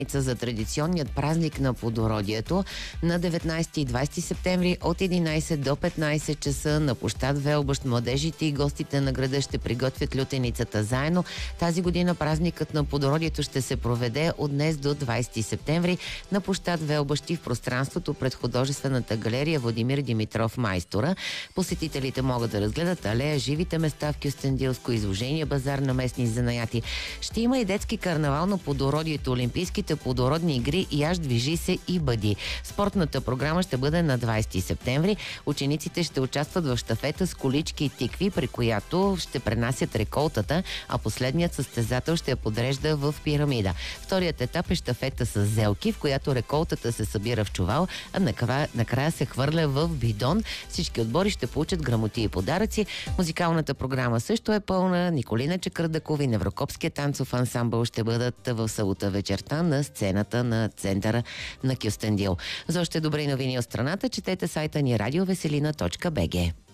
за традиционният празник на плодородието на 19 и 20 септември от 11 до 15 часа на площад Велбъщ. Младежите и гостите на града ще приготвят лютеницата заедно. Тази година празникът на плодородието ще се проведе от днес до 20 септември на площад Велбъщ и в пространството пред художествената галерия Владимир Димитров Майстора. Посетителите могат да разгледат алея, живите места в Кюстендилско, изложение, базар на местни занаяти. Ще има и детски карнавал на плодородието, олимпийските плодородни игри Яж, движи се и бъди. Спортната програма ще бъде на 20 септември. Учениците ще участват в щафета с колички и тикви, при която ще пренасят реколтата, а последният състезател ще я подрежда в пирамида. Вторият етап е щафета с зелки, в която реколтата се събира в чувал, а накрая се хвърля в бидон. Всички отбори ще получат грамоти и подаръци. Музикалната програма също е пълна. Николина Чакърдакова и Неврокопския танцов ансамбъл ще бъдат в събота вечерта на сцената на центъра на Кюстендил. За още добри новини от страната четете сайта ни радиовеселина.bg.